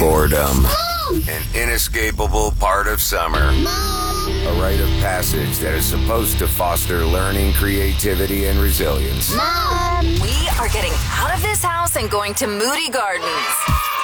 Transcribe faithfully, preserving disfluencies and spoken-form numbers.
Boredom. An inescapable part of summer. A rite of passage that is supposed to foster learning, creativity, and resilience. Mom! We are getting out of this house and going to Moody Gardens.